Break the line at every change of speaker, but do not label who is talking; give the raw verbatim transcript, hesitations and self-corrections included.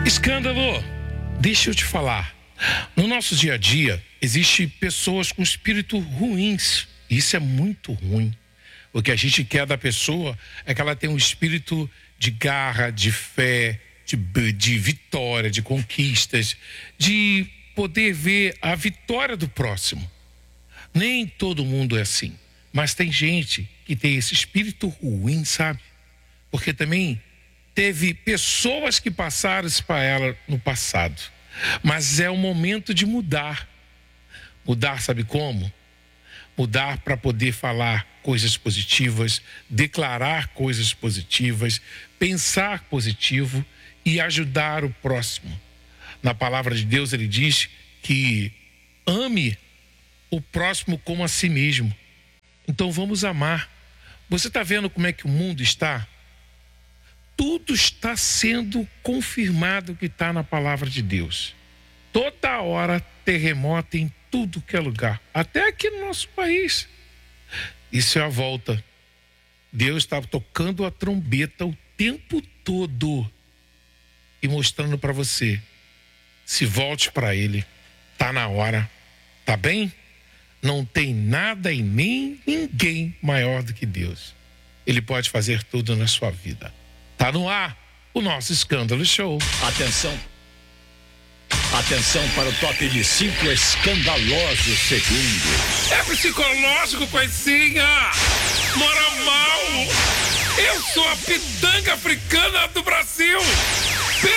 Escândalo, deixa eu te falar. No nosso dia a dia, existe pessoas com espírito ruins. Isso é muito ruim. O que a gente quer da pessoa é que ela tenha um espírito de garra, de fé, de, de vitória, de conquistas, de poder ver a vitória do próximo. Nem todo mundo é assim, mas tem gente que tem esse espírito ruim, sabe? Porque também teve pessoas que passaram isso para ela no passado. Mas é o momento de mudar. Mudar, sabe como? Mudar para poder falar coisas positivas, declarar coisas positivas, pensar positivo e ajudar o próximo. Na palavra de Deus ele diz que ame o próximo como a si mesmo. Então vamos amar. Você está vendo como é que o mundo está? Tudo está sendo confirmado que está na palavra de Deus. Toda hora terremoto em tudo que é lugar, até aqui no nosso país. Isso é a volta. Deus está tocando a trombeta o tempo todo e mostrando para você, se volte para Ele, tá na hora, tá bem? Não tem nada e nem ninguém maior do que Deus. Ele pode fazer tudo na sua vida. Tá no ar o nosso Escândalo Show.
Atenção. Atenção para o top de cinco escandalosos segundos.
É psicológico, coisinha. Mora mal. Eu sou a pitanga africana do Brasil.